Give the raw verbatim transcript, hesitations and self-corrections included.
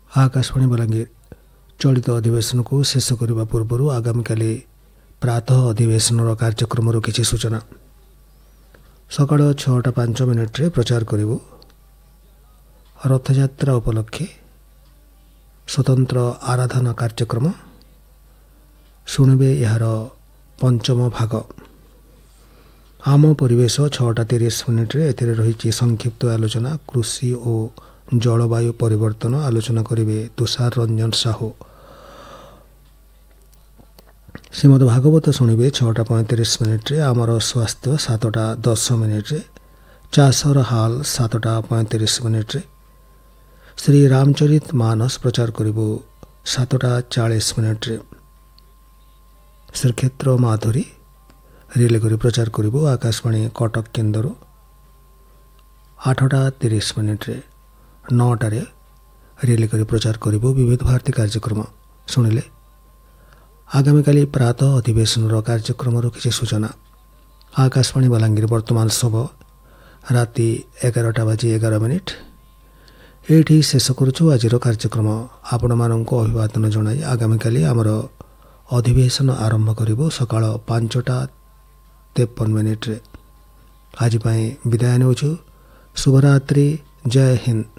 आकाशवाणी बलांगीर चलित अधिवेशन को शेष करने पूर्व आगामी प्रातः अधिवेशन कार्यक्रम किसी सूचना सकाळ छटा पांच मिनिट्रे प्रचार करूँ रथयात्रा उपलक्षे स्वतंत्र आराधना कार्यक्रम शुणवे यार पंचम भाग आम परिवेश छटा तीस मिनिट्रे एथिरे रही संक्षिप्त आलोचना कृषि और जलवायु परिवर्तन आलोचना करेंगे तुषार रंजन साहू। श्रीमद भागवत शुणे छटा पैंतीस मिनिट्रे आमर स्वास्थ्य सातटा दस मिनिट्रे चाषर हाल सातटा पैंतीस मिनिट्रे श्री रामचरित मानस प्रचार करूँ सातटा चालीस मिनिट्रे श्रीक्षेत्र माधुरी रिले कर प्रचार करूँ आकाशवाणी कटक केन्द्र आठटा तीस मिनिट्रे नौटारे रिले कर प्रचार करूँ विविध भारती कार्यक्रम शुणिले आगामी काली प्रातः अधिवेशन कार्यक्रम किसी सूचना आकाशवाणी बलांगीर वर्तमान सब राति एगारटा बाजी एगार मिनिट ये शेष करुचु आज कार्यक्रम आपण मानक अभिवादन जनाई आगामी काली आमर अधिवेशन आरंभ करूँ सकाळ पांचटा तेपन मिनिट्रे आज विदाय नेउछु शुभरात्रि जय हिंद।